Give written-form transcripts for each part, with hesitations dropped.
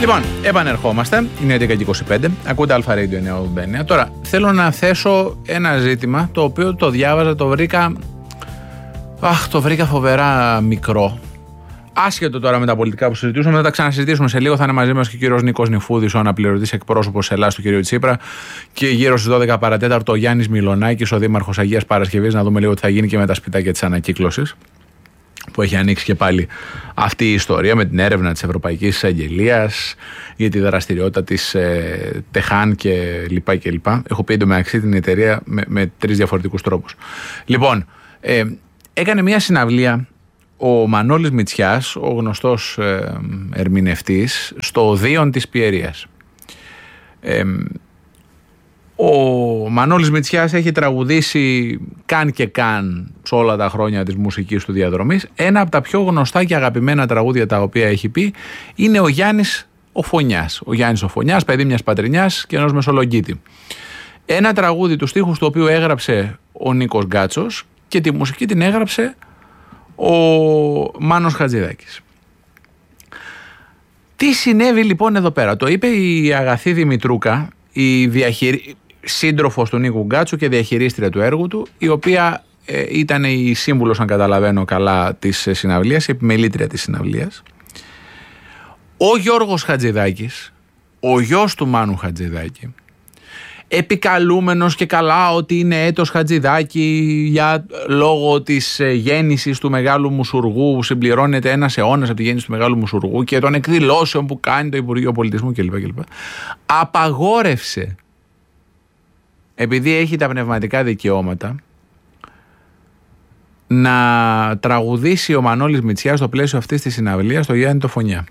Λοιπόν, επανερχόμαστε. Είναι 11:25. Ακούτε Αλφα Radio 989. Τώρα, θέλω να θέσω ένα ζήτημα το οποίο το διάβαζα, το βρήκα φοβερά μικρό. Άσχετο τώρα με τα πολιτικά που συζητούσαμε, θα τα ξανασυζητήσουμε σε λίγο. Θα είναι μαζί μας και ο κύριος Νίκος Νιφούδης, ο αναπληρωτής εκπρόσωπος Ελλάδας του κύριου Τσίπρα. Και γύρω στις 12 παρατέταρτο ο Γιάννης Μιλονάκης, ο δήμαρχος Αγίας Παρασκευής, να δούμε λίγο τι θα γίνει και με τα σπιτάκια της ανακύκλωσης, που έχει ανοίξει και πάλι αυτή η ιστορία με την έρευνα της Ευρωπαϊκής Εισαγγελίας για τη δραστηριότητα της Τεχάν και λοιπά. Έχω πει εντωμεταξύ την εταιρεία με 3 διαφορετικούς τρόπους. Λοιπόν, έκανε μια συναυλία ο Μανώλης Μητσιάς, ο γνωστός ερμηνευτής, στο Οδείον της Πιερίας. Ο Μανώλης Μητσιάς έχει τραγουδήσει καν και καν σε όλα τα χρόνια της μουσικής του διαδρομής. Ένα από τα πιο γνωστά και αγαπημένα τραγούδια τα οποία έχει πει είναι ο Γιάννης ο Φωνιάς. Ο Γιάννης ο Φωνιάς, παιδί μιας πατρινιάς και ενός Μεσολογγίτη. Ένα τραγούδι του στίχους του οποίου έγραψε ο Νίκος Γκάτσος και τη μουσική την έγραψε ο Μάνος Χατζηδάκης. Τι συνέβη λοιπόν εδώ πέρα? Το είπε η Αγαθή Δημητρούκα, η σύντροφος του Νίκου Γκάτσου και διαχειρίστρια του έργου του, η οποία ήταν η σύμβουλος, αν καταλαβαίνω καλά, της συναυλίας, η επιμελήτρια της συναυλίας. Ο Γιώργος Χατζηδάκης, ο γιος του Μάνου Χατζηδάκη, επικαλούμενος και καλά ότι είναι έτος Χατζηδάκη για λόγω της γέννησης του Μεγάλου Μουσουργού, συμπληρώνεται ένας αιώνας από τη γέννηση του Μεγάλου Μουσουργού και των εκδηλώσεων που κάνει το Υπουργείο Πολιτισμού κλπ. Απαγόρευσε, επειδή έχει τα πνευματικά δικαιώματα, να τραγουδήσει ο Μανώλης Μητσιάς στο πλαίσιο αυτής της συναυλίας το Γιάννη το Φωνιά.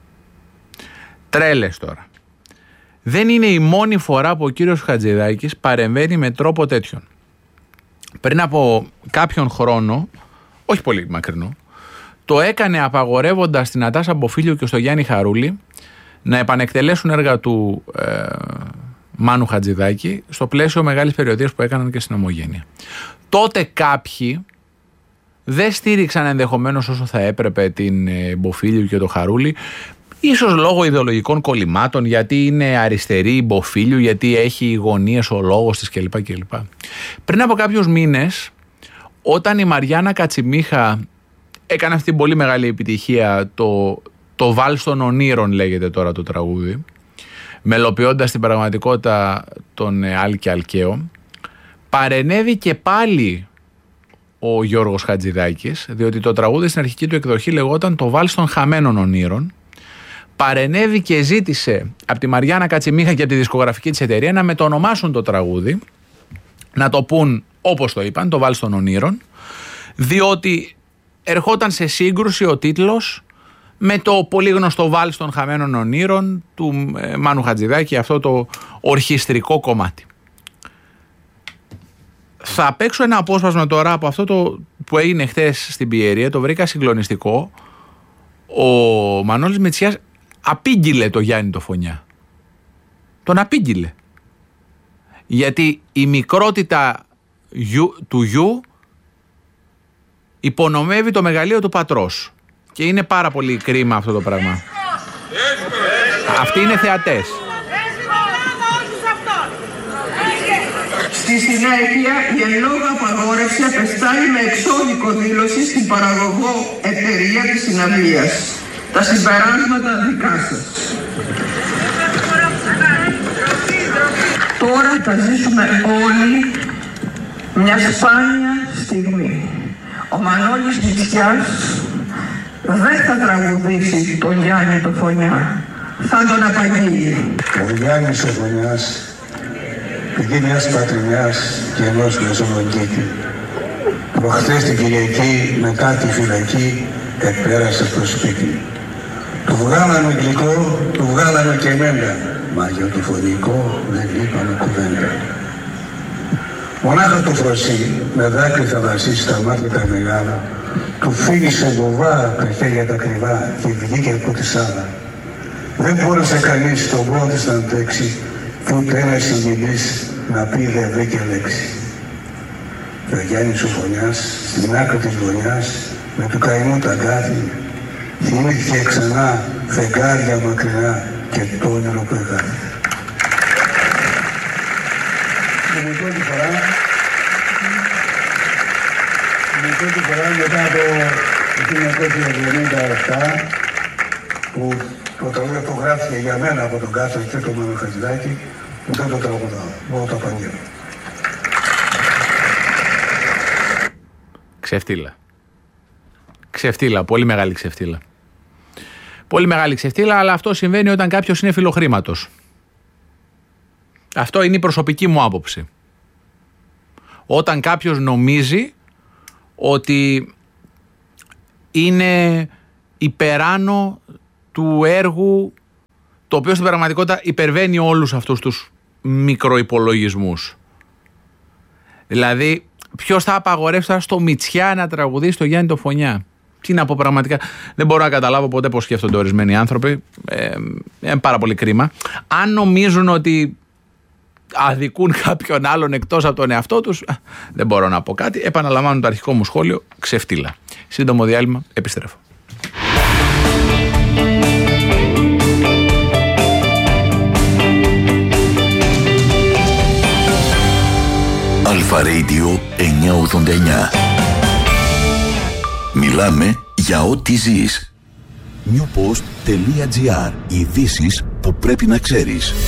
Τρέλες τώρα. Δεν είναι η μόνη φορά που ο κύριος Χατζηδάκης παρεμβαίνει με τρόπο τέτοιον. Πριν από κάποιον χρόνο, όχι πολύ μακρινό, το έκανε απαγορεύοντας στην Νατάσα Μποφίλιο και στο Γιάννη Χαρούλη να επανεκτελέσουν έργα του Μάνου Χατζηδάκη στο πλαίσιο μεγάλης περιοδίας που έκαναν και στην Ομογένεια. Τότε κάποιοι δεν στήριξαν ενδεχομένως όσο θα έπρεπε την Μποφίλιο και το Χαρούλη, ίσως λόγω ιδεολογικών κολλημάτων, γιατί είναι αριστερή η Μποφίλιου, γιατί έχει γωνίες ο λόγος της κλπ. Πριν από κάποιους μήνες, όταν η Μαριάννα Κατσιμίχα έκανε αυτή την πολύ μεγάλη επιτυχία, το Βάλς των Ονείρων λέγεται τώρα το τραγούδι, μελοποιώντας την πραγματικότητα τον Άλκη Αλκαίο, παρενέβη και πάλι ο Γιώργος Χατζηδάκης, διότι το τραγούδι στην αρχική του εκδοχή λεγόταν το Βάλς των Χαμένων Ονείρων. Παρενέβη και ζήτησε από τη Μαριάννα Κατσιμίχα και από τη δισκογραφική της εταιρεία να μετονομάσουν το τραγούδι, να το πουν όπως το είπαν, το Βάλς των Ονείρων, διότι ερχόταν σε σύγκρουση ο τίτλος με το πολύ γνωστό Βάλς των Χαμένων Ονείρων του Μάνου Χατζηδάκη, αυτό το ορχιστρικό κομμάτι. Θα παίξω ένα απόσπασμα τώρα από αυτό το που έγινε χθες στην Πιερία, το βρήκα συγκλονιστικό. Ο Μανώλης Μητσιάς απήγγειλε το Γιάννη το Φωνιά. Τον απήγγειλε. Γιατί η μικρότητα του γιου υπονομεύει το μεγαλείο του πατρός. Και είναι πάρα πολύ κρίμα αυτό το πράγμα. Αυτοί είναι θεατές. Στη συνέχεια, η εν λόγω απαγόρευση απεστάλλει με εξώδικο δήλωση στην παραγωγό εταιρεία της συναυλίας. Τα συμπεράσματα δικά σας. Τώρα θα ζήσουμε όλοι μια σπάνια στιγμή. Ο Μανώλης Μητσιάς δεν θα τραγουδήσει τον Γιάννη το Φωνιά. Θα τον απαγγείλει. Ο Γιάννης ο Φωνιάς, παιδί μιας πατρινιάς και ενός Μεσολογγίτη, προχθές την Κυριακή μετά τη φυλακή εκπέρασε από το σπίτι. Του βγάλαμε γλυκό, του βγάλαμε και εμένα, μα για το φωνικό δεν είπαμε κουβέντα. Μονάχα το φροσί με δάκρυ θα δασίσει στα μάτια τα μεγάλα, του φίλησε βοβά τα χέρια τα κρυβά και βγήκε από τη σάλα. Δεν μπόρεσε κανείς τον πόνο της να αντέξει, κι ούτε ένας συγγενής να πει δεν βρήκε λέξη. Και ο Γιάννης ο Φωνιάς, στην άκρη της γωνιάς, με του καημού τα αγκάθι, θυμήθηκε ξανά φεγγάρια μακρινά και το όνειρο που έκανε. Είναι η πρώτη φορά μετά το 1997 που το τραγούδι αυτό γράφηκε για μένα από τον Κάστρο και τον Μάνο Χατζηδάκη, που δεν το τραγουδάω, μόνο το απαγγέλω. Ξεφτύλα, πολύ μεγάλη ξεφτύλα. Πολύ μεγάλη ξεφτύλα, αλλά αυτό συμβαίνει όταν κάποιος είναι φιλοχρήματος. Αυτό είναι η προσωπική μου άποψη. Όταν κάποιος νομίζει ότι είναι υπεράνω του έργου, το οποίο στην πραγματικότητα υπερβαίνει όλους αυτούς τους μικροϋπολογισμούς. Δηλαδή, ποιος θα απαγορεύσει τώρα στο Μητσιά να τραγουδήσει το Γιάννη το Φωνιά? Τι να πω πραγματικά, δεν μπορώ να καταλάβω ποτέ πώς σκέφτονται ορισμένοι άνθρωποι. Είναι πάρα πολύ κρίμα. Αν νομίζουν ότι αδικούν κάποιον άλλον εκτός από τον εαυτό τους, δεν μπορώ να πω κάτι. Επαναλαμβάνω το αρχικό μου σχόλιο, ξεφτύλα. Σύντομο διάλειμμα, επιστρέφω. Αλφα Radio 989. Μιλάμε για ό,τι ζεις. Newpost.gr. Ειδήσεις που πρέπει να ξέρεις.